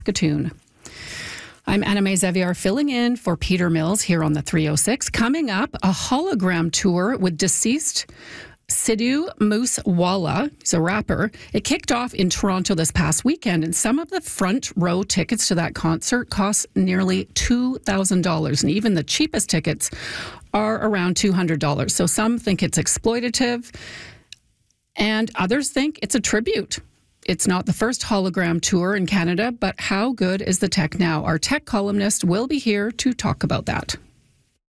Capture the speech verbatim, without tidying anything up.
Saskatoon. I'm Anna May Zeviar filling in for Peter Mills here on the three oh six. Coming up, a hologram tour with deceased Sidhu Moosewala. He's a rapper. It kicked off in Toronto this past weekend, and some of the front row tickets to that concert cost nearly two thousand dollars, and even the cheapest tickets are around two hundred dollars. So some think it's exploitative, and others think it's a tribute. It's not the first hologram tour in Canada, but how good is the tech now? Our tech columnist will be here to talk about that.